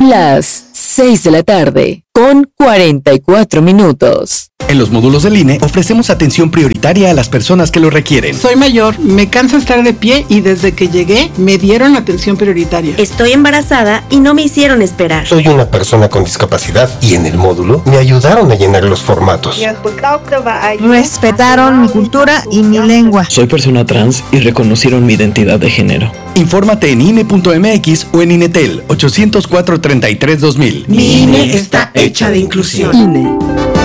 Las 6 de la tarde, con 44 minutos. En los módulos del INE ofrecemos atención prioritaria a las personas que lo requieren. Soy mayor, me cansa estar de pie y desde que llegué me dieron atención prioritaria. Estoy embarazada y no me hicieron esperar. Soy una persona con discapacidad y en el módulo me ayudaron a llenar los formatos. Respetaron mi cultura y mi lengua. Soy persona trans y reconocieron mi identidad de género. Infórmate en INE.mx o en INETEL 804-33-2000. Mi INE está hecha de inclusión. INE.